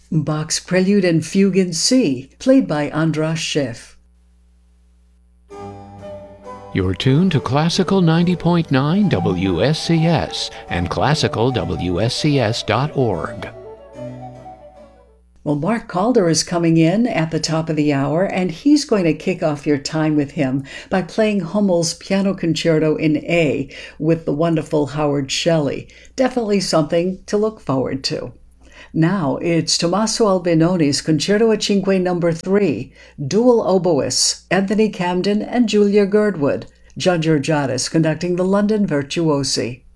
Bach's Prelude and Fugue in C, played by Andras Schiff. You're tuned to Classical 90.9 WSCS and classicalwscs.org. Well, Mark Calder is coming in at the top of the hour, and he's going to kick off your time with him by playing Hummel's Piano Concerto in A with the wonderful Howard Shelley. Definitely something to look forward to. Now it's Tommaso Albinoni's Concerto a Cinque No. 3, dual oboists, Anthony Camden and Julia Girdwood. John Georgiadis conducting the London Virtuosi.